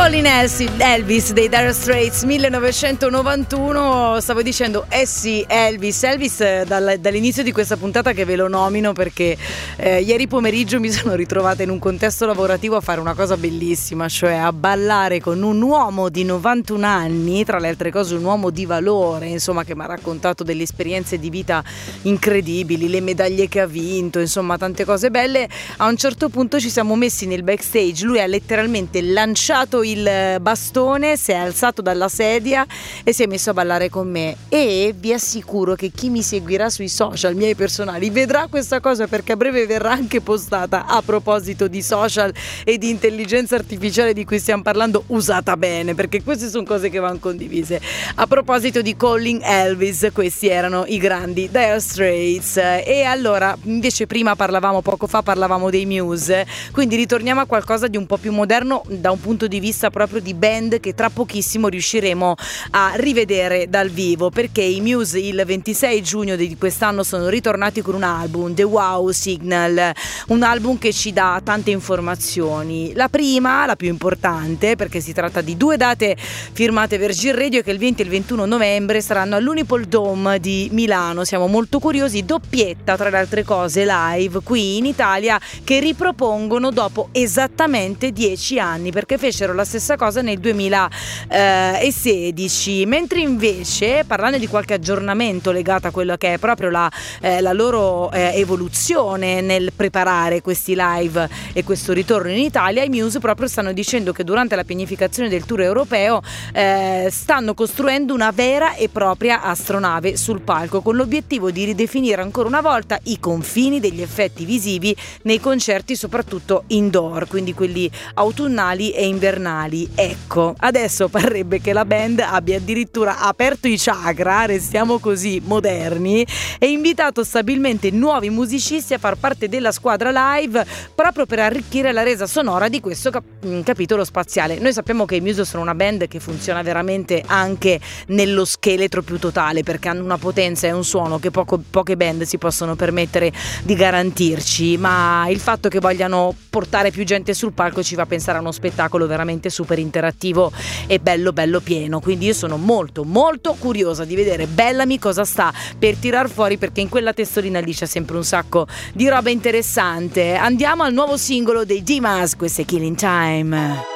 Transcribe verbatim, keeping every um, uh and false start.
Calling Elvis dei Dire Straits millenovecentonovantuno. Stavo dicendo eh sì Elvis Elvis dal, dall'inizio di questa puntata che ve lo nomino perché eh, ieri pomeriggio mi sono ritrovata in un contesto lavorativo a fare una cosa bellissima, cioè a ballare con un uomo di novantuno anni, tra le altre cose un uomo di valore, insomma, che mi ha raccontato delle esperienze di vita incredibili, le medaglie che ha vinto, insomma tante cose belle. A un certo punto ci siamo messi nel backstage, lui ha letteralmente lanciato il bastone, si è alzato dalla sedia e si è messo a ballare con me, e vi assicuro che chi mi seguirà sui social miei personali vedrà questa cosa, perché a breve verrà anche postata, a proposito di social e di intelligenza artificiale di cui stiamo parlando, usata bene, perché queste sono cose che vanno condivise. A proposito di Calling Elvis, questi erano i grandi Dire Straits. E allora, invece prima parlavamo, poco fa parlavamo dei Muse, quindi ritorniamo a qualcosa di un po' più moderno da un punto di vista proprio di band che tra pochissimo riusciremo a rivedere dal vivo, perché i Muse il ventisei giugno di quest'anno sono ritornati con un album, The Wow Signal, un album che ci dà tante informazioni. La prima, la più importante, perché si tratta di due date firmate Virgin Radio, che il venti e il ventuno novembre saranno all'Unipol Dome di Milano. Siamo molto curiosi, doppietta tra le altre cose live qui in Italia, che ripropongono dopo esattamente dieci anni, perché fecero la stessa cosa nel duemilasedici, mentre invece, parlando di qualche aggiornamento legato a quello che è proprio la, eh, la loro eh, evoluzione nel preparare questi live e questo ritorno in Italia, i Muse proprio stanno dicendo che durante la pianificazione del tour europeo eh, stanno costruendo una vera e propria astronave sul palco, con l'obiettivo di ridefinire ancora una volta i confini degli effetti visivi nei concerti, soprattutto indoor, quindi quelli autunnali e invernali. Ecco, adesso parrebbe che la band abbia addirittura aperto i chakra, restiamo così moderni, e invitato stabilmente nuovi musicisti a far parte della squadra live, proprio per arricchire la resa sonora di questo cap- capitolo spaziale. Noi sappiamo che i Muse sono una band che funziona veramente anche nello scheletro più totale, perché hanno una potenza e un suono che poco, poche band si possono permettere di garantirci, ma il fatto che vogliano portare più gente sul palco ci fa pensare a uno spettacolo veramente super interattivo e bello bello pieno. Quindi io sono molto molto curiosa di vedere Bellamy cosa sta per tirar fuori, perché in quella testolina lì c'è sempre un sacco di roba interessante. Andiamo al nuovo singolo dei Dimas, questo è Killing Time.